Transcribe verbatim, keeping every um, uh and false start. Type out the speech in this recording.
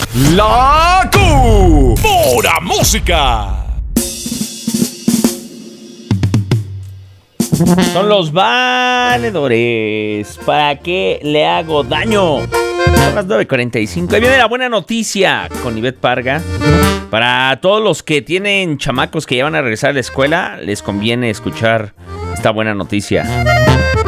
La Q. Pura música. Son los valedores. ¿Para qué le hago daño? Son las nueve cuarenta y cinco. Ahí viene la buena noticia con Ivette Parga. Para todos los que tienen chamacos que ya van a regresar a la escuela, les conviene escuchar esta buena noticia.